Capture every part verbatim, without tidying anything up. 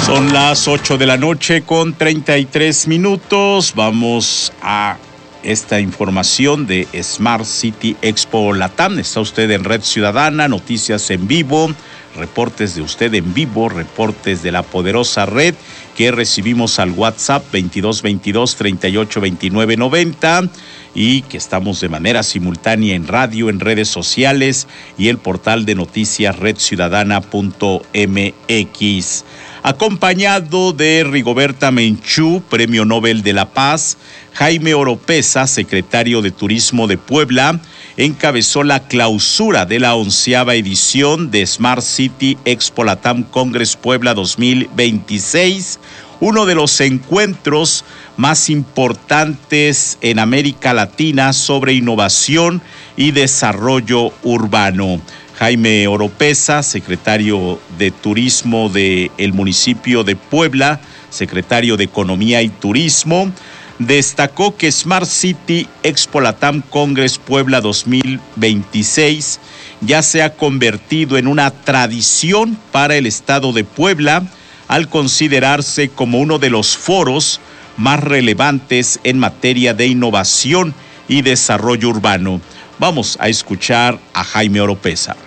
Son las ocho de la noche con treinta y tres minutos. Vamos a esta información de Smart City Expo Latam. Está usted en Red Ciudadana, noticias en vivo, reportes de usted en vivo, reportes de la poderosa red que recibimos al WhatsApp veintidós veintidós treinta y ocho veintinueve noventa y que estamos de manera simultánea en radio, en redes sociales y el portal de noticias red ciudadana punto m x. Acompañado de Rigoberta Menchú, Premio Nobel de la Paz, Jaime Oropesa, secretario de Turismo de Puebla, encabezó la clausura de la onceava edición de Smart City Expo Latam Congress Puebla dos mil veintiséis, uno de los encuentros más importantes en América Latina sobre innovación y desarrollo urbano. Jaime Oropesa, secretario de Turismo del municipio de Puebla, secretario de Economía y Turismo, destacó que Smart City Expo Latam Congress Puebla dos mil veintiséis ya se ha convertido en una tradición para el estado de Puebla al considerarse como uno de los foros más relevantes en materia de innovación y desarrollo urbano. Vamos a escuchar a Jaime Oropesa.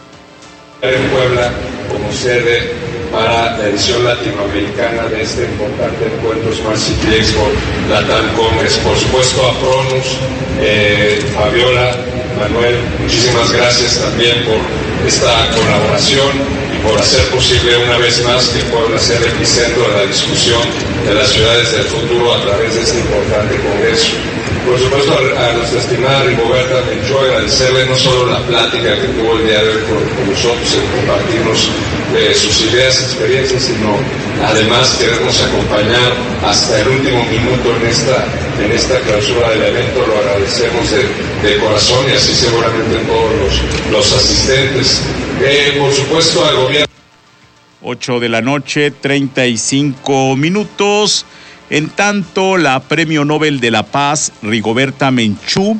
En Puebla como sede para la edición latinoamericana de este importante encuentro Smart City Expo Latam Congress. Por supuesto a Pronus, eh, Fabiola, Manuel, muchísimas gracias también por esta colaboración y por hacer posible una vez más que Puebla sea el epicentro de la discusión de las ciudades del futuro a través de este importante congreso. Por supuesto, a, a nuestra estimada Rigoberta Menchú, agradecerle no solo la plática que tuvo el día de hoy con, con nosotros, en compartirnos eh, sus ideas, experiencias, sino además querernos acompañar hasta el último minuto en esta, en esta clausura del evento. Lo agradecemos de, de corazón y así seguramente todos los, los asistentes. Eh, por supuesto, al gobierno. ocho de la noche, treinta y cinco minutos. En tanto, la Premio Nobel de la Paz, Rigoberta Menchú,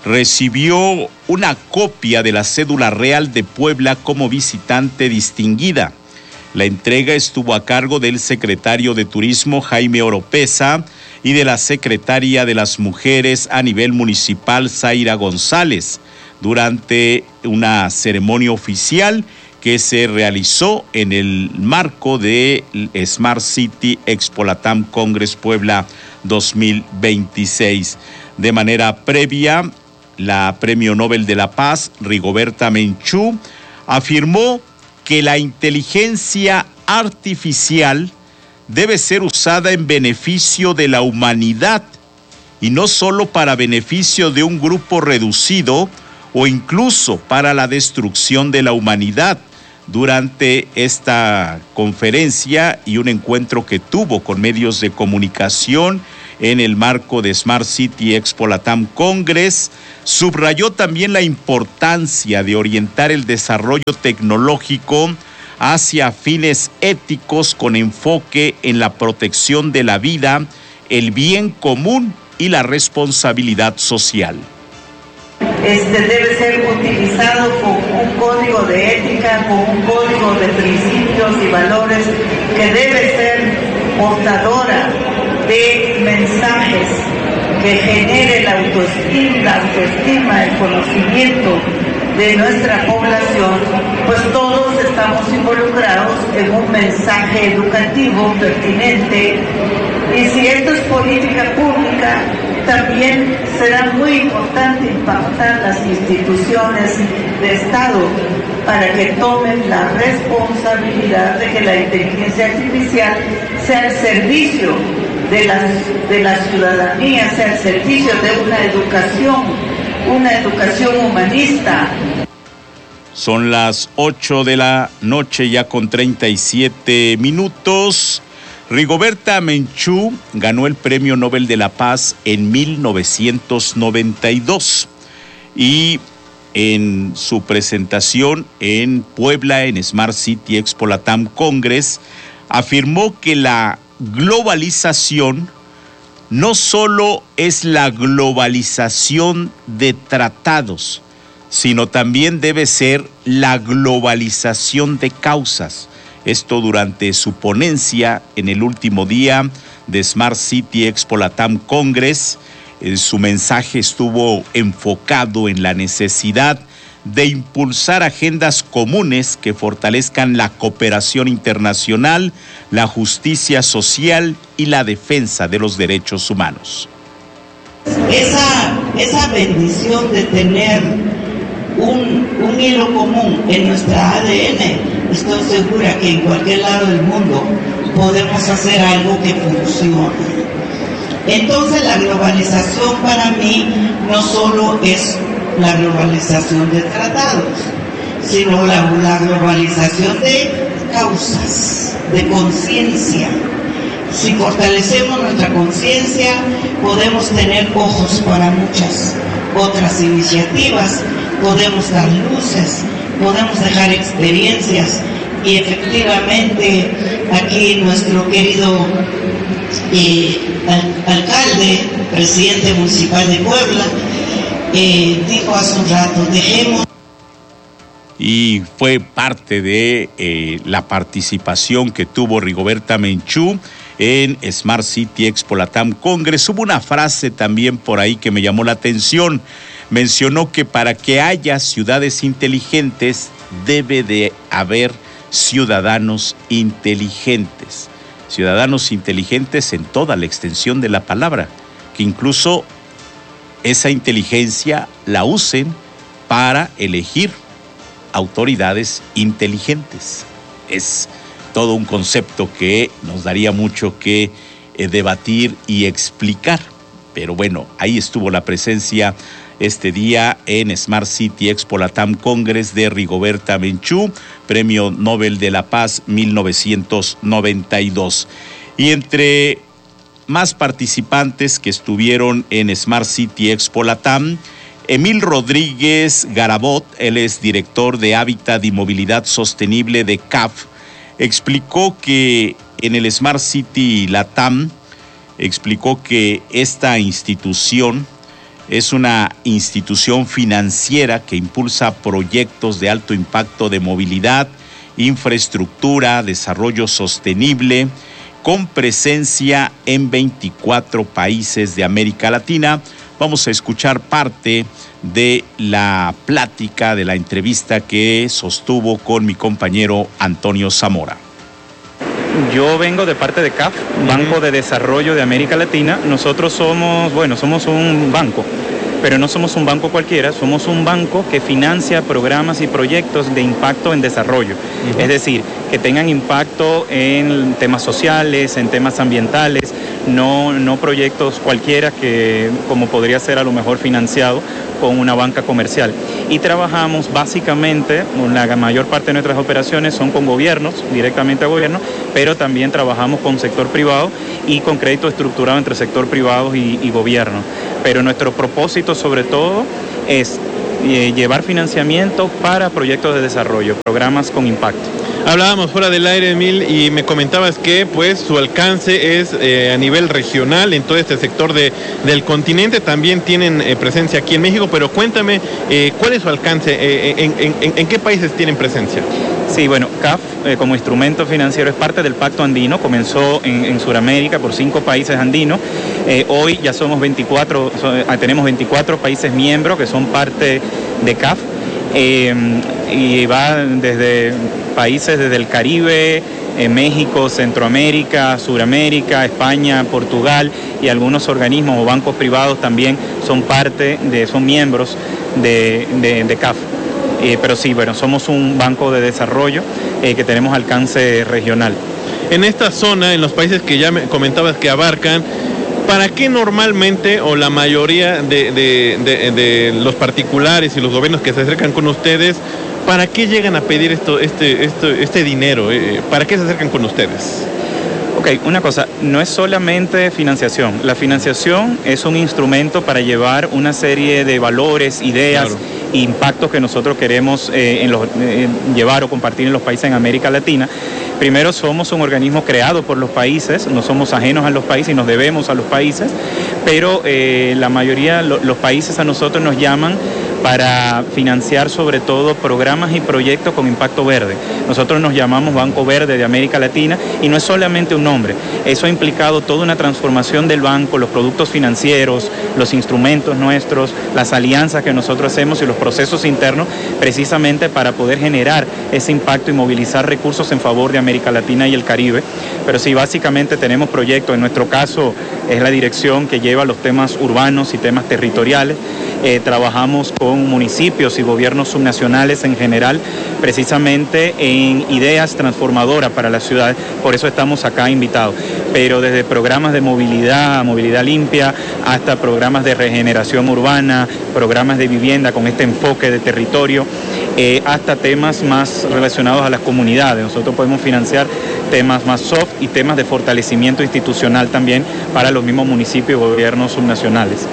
recibió una copia de la cédula real de Puebla como visitante distinguida. La entrega estuvo a cargo del secretario de Turismo, Jaime Oropesa, y de la secretaria de las Mujeres a nivel municipal, Zaira González, durante una ceremonia oficial que se realizó en el marco de Smart City Expo Latam Congress Puebla dos mil veintiséis. De manera previa, la Premio Nobel de la Paz, Rigoberta Menchú, afirmó que la inteligencia artificial debe ser usada en beneficio de la humanidad y no solo para beneficio de un grupo reducido o incluso para la destrucción de la humanidad. Durante esta conferencia y un encuentro que tuvo con medios de comunicación en el marco de Smart City Expo Latam Congress, subrayó también la importancia de orientar el desarrollo tecnológico hacia fines éticos con enfoque en la protección de la vida, el bien común y la responsabilidad social. Este debe ser utilizado con un código de ética, con un código de principios y valores que debe ser portadora de mensajes que genere la autoestima, la autoestima, el conocimiento de nuestra población, pues todos estamos involucrados en un mensaje educativo pertinente. Y si esto es política pública, también será muy importante impactar las instituciones de Estado para que tomen la responsabilidad de que la inteligencia artificial sea al servicio de la, de la ciudadanía, sea al servicio de una educación, una educación humanista. Son las ocho de la noche ya con treinta y siete minutos. Rigoberta Menchú ganó el Premio Nobel de la Paz en mil novecientos noventa y dos y en su presentación en Puebla en Smart City Expo Latam Congress afirmó que la globalización no solo es la globalización de tratados, sino también debe ser la globalización de causas. Esto durante su ponencia en el último día de Smart City Expo Latam Congress. Eh, su mensaje estuvo enfocado en la necesidad de impulsar agendas comunes que fortalezcan la cooperación internacional, la justicia social y la defensa de los derechos humanos. Esa, esa bendición de tener un, un hilo común en nuestra A D N, estoy segura que en cualquier lado del mundo podemos hacer algo que funcione. Entonces la globalización para mí no solo es la globalización de tratados, sino la, la globalización de causas, de conciencia. Si fortalecemos nuestra conciencia, podemos tener ojos para muchas otras iniciativas, podemos dar luces, podemos dejar experiencias y efectivamente aquí nuestro querido eh, al, alcalde, presidente municipal de Puebla, Eh, dijo hace un rato, dejemos. Y fue parte de eh, la participación que tuvo Rigoberta Menchú en Smart City Expo Latam Congress. Hubo una frase también por ahí que me llamó la atención. Mencionó que para que haya ciudades inteligentes debe de haber ciudadanos inteligentes. Ciudadanos inteligentes en toda la extensión de la palabra, que incluso esa inteligencia la usen para elegir autoridades inteligentes. Es todo un concepto que nos daría mucho que eh, debatir y explicar. Pero bueno, ahí estuvo la presencia este día en Smart City Expo Latam Congress de Rigoberta Menchú, Premio Nobel de la Paz mil novecientos noventa y dos. Y entre más participantes que estuvieron en Smart City Expo Latam, Emil Rodríguez Garabot, él es director de Hábitat y Movilidad Sostenible de C A F, explicó que en el Smart City Latam, explicó que esta institución es una institución financiera que impulsa proyectos de alto impacto de movilidad, infraestructura, desarrollo sostenible, con presencia en veinticuatro países de América Latina. Vamos a escuchar parte de la plática, de la entrevista que sostuvo con mi compañero Antonio Zamora. Yo vengo de parte de C A F, Banco de Desarrollo de América Latina. Nosotros somos, bueno, somos un banco, pero no somos un banco cualquiera, somos un banco que financia programas y proyectos de impacto en desarrollo. Uh-huh. Es decir, que tengan impacto en temas sociales, en temas ambientales, no, no proyectos cualquiera que, como podría ser a lo mejor financiado con una banca comercial. Y trabajamos básicamente, la mayor parte de nuestras operaciones son con gobiernos, directamente a gobiernos, pero también trabajamos con sector privado y con crédito estructurado entre sector privado y, y gobierno. Pero nuestro propósito sobre todo es eh, llevar financiamiento para proyectos de desarrollo, programas con impacto. Hablábamos fuera del aire, Emil, y me comentabas que pues su alcance es eh, a nivel regional en todo este sector de, del continente. También tienen eh, presencia aquí en México, pero cuéntame, eh, ¿cuál es su alcance? Eh, en, en, en, ¿En qué países tienen presencia? Sí, bueno, C A F eh, como instrumento financiero es parte del Pacto Andino, comenzó en, en Sudamérica por cinco países andinos. Eh, hoy ya somos veinticuatro, so, tenemos veinticuatro países miembros que son parte de C A F. Eh, y va desde países desde el Caribe, eh, México, Centroamérica, Suramérica, España, Portugal, y algunos organismos o bancos privados también son parte de, son miembros de, de, de C A F. Eh, pero sí, bueno, somos un banco de desarrollo eh, que tenemos alcance regional. En esta zona, en los países que ya me comentabas que abarcan, ¿para qué normalmente o la mayoría de, de, de, de los particulares y los gobiernos que se acercan con ustedes, para qué llegan a pedir esto, este, esto, este dinero? ¿Para qué se acercan con ustedes? Ok, una cosa, no es solamente financiación. La financiación es un instrumento para llevar una serie de valores, ideas, claro, e impactos que nosotros queremos eh, en los, eh, llevar o compartir en los países en América Latina. Primero, somos un organismo creado por los países, no somos ajenos a los países y nos debemos a los países, pero eh, la mayoría, lo, los países a nosotros nos llaman para financiar sobre todo programas y proyectos con impacto verde. Nosotros nos llamamos Banco Verde de América Latina y no es solamente un nombre, eso ha implicado toda una transformación del banco, los productos financieros, los instrumentos nuestros, las alianzas que nosotros hacemos y los procesos internos precisamente para poder generar ese impacto y movilizar recursos en favor de América Latina y el Caribe. Pero sí, básicamente tenemos proyectos, en nuestro caso es la dirección que lleva los temas urbanos y temas territoriales. Eh, trabajamos con municipios y gobiernos subnacionales en general, precisamente en ideas transformadoras para la ciudad, por eso estamos acá invitados. Pero desde programas de movilidad, movilidad limpia, hasta programas de regeneración urbana, programas de vivienda con este enfoque de territorio, eh, hasta temas más relacionados a las comunidades. Nosotros podemos financiar temas más soft y temas de fortalecimiento institucional también para los mismos municipios y gobiernos subnacionales.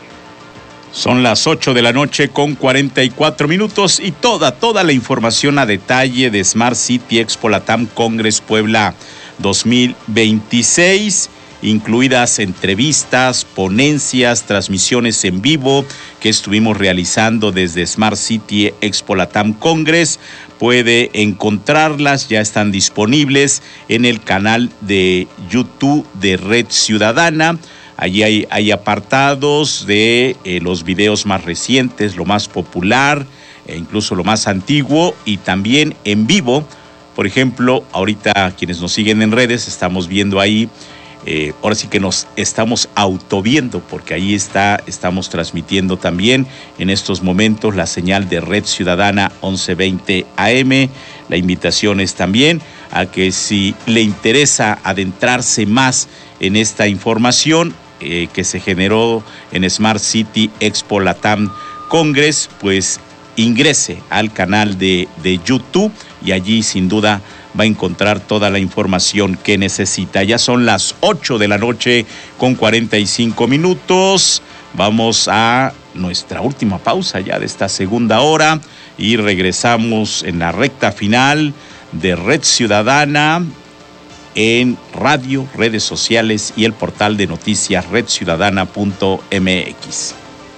Son las ocho de la noche con cuarenta y cuatro minutos y toda, toda la información a detalle de Smart City Expo Latam Congress Puebla dos mil veintiséis, incluidas entrevistas, ponencias, transmisiones en vivo que estuvimos realizando desde Smart City Expo Latam Congress. Puede encontrarlas, ya están disponibles en el canal de YouTube de Red Ciudadana. Allí hay, hay apartados de eh, los videos más recientes, lo más popular, e incluso lo más antiguo, y también en vivo. Por ejemplo, ahorita quienes nos siguen en redes, estamos viendo ahí, eh, ahora sí que nos estamos autoviendo, porque ahí está, estamos transmitiendo también en estos momentos la señal de Red Ciudadana once veinte A M. La invitación es también a que si le interesa adentrarse más en esta información, Eh, que se generó en Smart City Expo Latam Congress, pues ingrese al canal de, de YouTube y allí sin duda va a encontrar toda la información que necesita. Ya son las ocho de la noche con cuarenta y cinco minutos. Vamos a nuestra última pausa ya de esta segunda hora y regresamos en la recta final de Red Ciudadana en radio, redes sociales y el portal de noticias red ciudadana punto m x.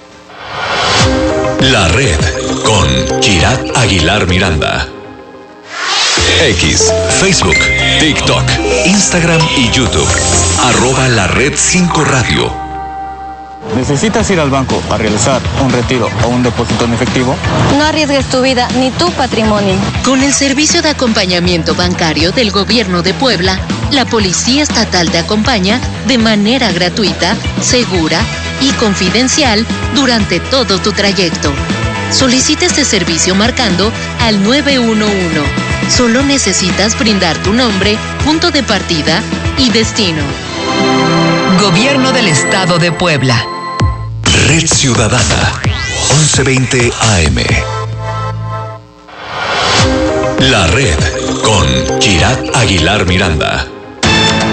La Red con Kirat Aguilar Miranda. X, Facebook, TikTok, Instagram y YouTube. Arroba La Red cinco Radio. ¿Necesitas ir al banco a realizar un retiro o un depósito en efectivo? No arriesgues tu vida ni tu patrimonio. Con el servicio de acompañamiento bancario del Gobierno de Puebla, la Policía Estatal te acompaña de manera gratuita, segura y confidencial durante todo tu trayecto. Solicita este servicio marcando al nueve uno uno. Solo necesitas brindar tu nombre, punto de partida y destino. Gobierno del Estado de Puebla. Red Ciudadana, once veinte A M. La Red con Kirat Aguilar Miranda.